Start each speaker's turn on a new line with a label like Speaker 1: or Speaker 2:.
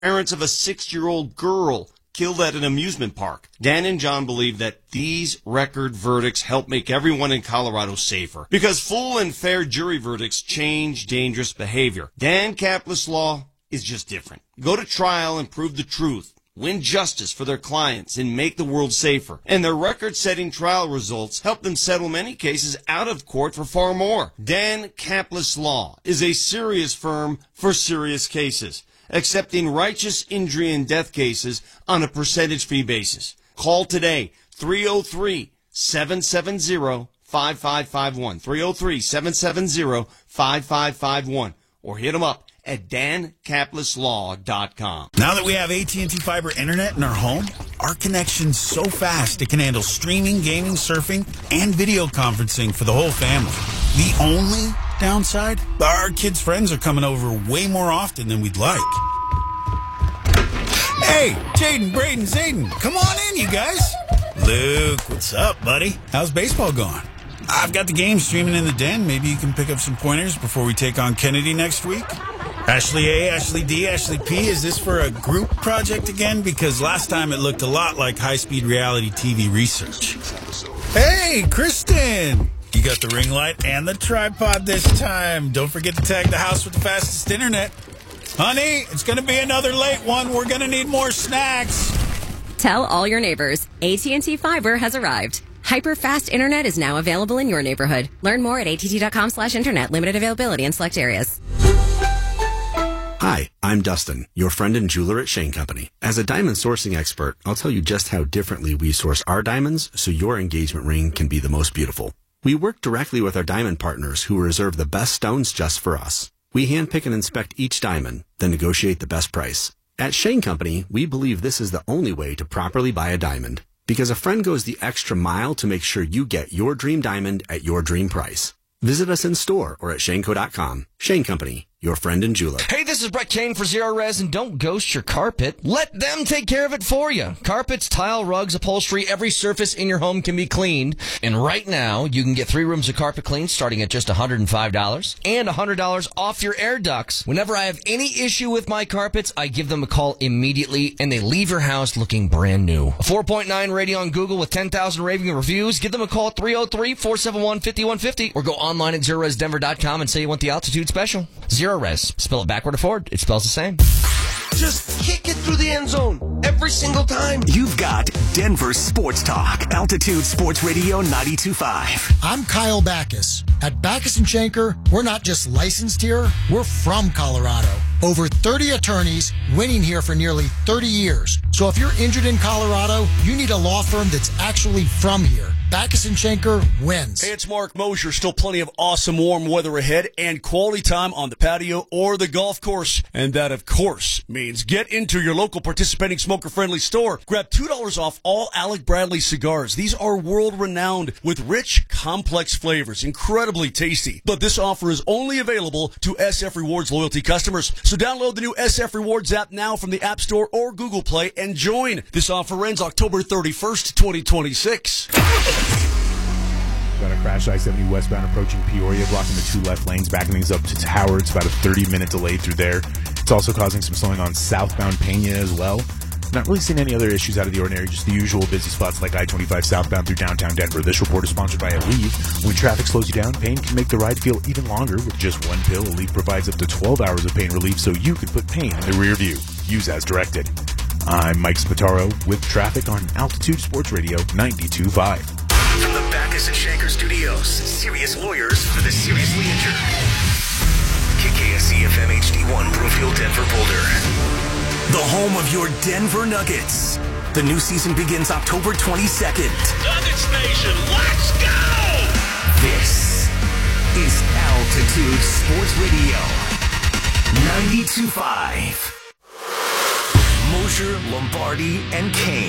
Speaker 1: Parents of a 6-year-old girl killed at an amusement park. Dan and John believe that these record verdicts help make everyone in Colorado safer, because full and fair jury verdicts change dangerous behavior. Dan Kaplis Law is just different. Go to trial and prove the truth, win justice for their clients, and make the world safer. And their record-setting trial results help them settle many cases out of court for far more. Dan Kaplis Law is a serious firm for serious cases, accepting righteous injury and death cases on a percentage fee basis. Call today, 303-770-5551, 303-770-5551, or hit them up at dankapleslaw.com.
Speaker 2: Now that we have AT&T Fiber Internet in our home, our connection's so fast it can handle streaming, gaming, surfing, and video conferencing for the whole family. The only downside? Our kids' friends are coming over way more often than we'd like. Hey, Jaden, Braden, Zayden, come on in, you guys. Luke, what's up, buddy? How's baseball going? I've got the game streaming in the den. Maybe you can pick up some pointers before we take on Kennedy next week? Ashley A, Ashley D, Ashley P, is this for a group project again? Because last time it looked a lot like high-speed reality TV research. Hey, Kristen! You got the ring light and the tripod this time. Don't forget to tag the house with the fastest internet. Honey, it's going to be another late one. We're going to need more snacks.
Speaker 3: Tell all your neighbors, AT&T Fiber has arrived. Hyper-fast internet is now available in your neighborhood. Learn more at att.com/internet. Limited availability in select areas.
Speaker 4: Hi, I'm Dustin, your friend and jeweler at Shane Company. As a diamond sourcing expert, I'll tell you just how differently we source our diamonds so your engagement ring can be the most beautiful. We work directly with our diamond partners who reserve the best stones just for us. We handpick and inspect each diamond, then negotiate the best price. At Shane Company, we believe this is the only way to properly buy a diamond, because a friend goes the extra mile to make sure you get your dream diamond at your dream price. Visit us in store or at shaneco.com. Shane Company, your friend and jeweler.
Speaker 5: Hey, this is Brett Kane for Zero Res, and don't ghost your carpet. Let them take care of it for you. Carpets, tile, rugs, upholstery, every surface in your home can be cleaned. And right now, you can get 3 rooms of carpet clean starting at just $105 and $100 off your air ducts. Whenever I have any issue with my carpets, I give them a call immediately, and they leave your house looking brand new. A 4.9 rating on Google with 10,000 raving reviews. Give them a call at 303-471-5150 or go online at ZeroResDenver.com and say you want the altitude special. Zero Res. Spell it backward or forward. It spells the same.
Speaker 6: Just kick it through the end zone every single time.
Speaker 7: You've got Denver Sports Talk. Altitude Sports Radio 92.5.
Speaker 8: I'm Kyle Backus. At Backus & Schenker, we're not just licensed here, we're from Colorado. Over 30 attorneys winning here for nearly 30 years. So if you're injured in Colorado, you need a law firm that's actually from here. Backus & Schenker wins.
Speaker 9: Hey, it's Mark Mosher. Still plenty of awesome warm weather ahead and quality time on the patio or the golf course. And that, of course, means get into your local participating smoker-friendly store. Grab $2 off all Alec Bradley cigars. These are world-renowned with rich, complex flavors. Incredibly tasty. But this offer is only available to SF Rewards loyalty customers. So download the new SF Rewards app now from the App Store or Google Play and join. This offer ends October 31st, 2026.
Speaker 10: Got a crash I-70 westbound approaching Peoria, blocking the 2 left lanes, backing things up to Howard. It's about a 30-minute delay through there. It's also causing some slowing on southbound Pena as well. Not really seeing any other issues out of the ordinary, just the usual busy spots like I-25 southbound through downtown Denver. This report is sponsored by Aleve. When traffic slows you down, pain can make the ride feel even longer. With just one pill, Aleve provides up to 12 hours of pain relief so you can put pain in the rear view. Use as directed. I'm Mike Spataro with traffic on Altitude Sports Radio 92.5.
Speaker 7: From the Backus & Schenker Studios, serious lawyers for the seriously injured. KKSE FM HD1, Brookfield, Denver, Boulder. The home of your Denver Nuggets. The new season begins October 22nd.
Speaker 6: Nuggets Nation, let's go!
Speaker 7: This is Altitude Sports Radio 92.5. Mosher, Lombardi, and Kane.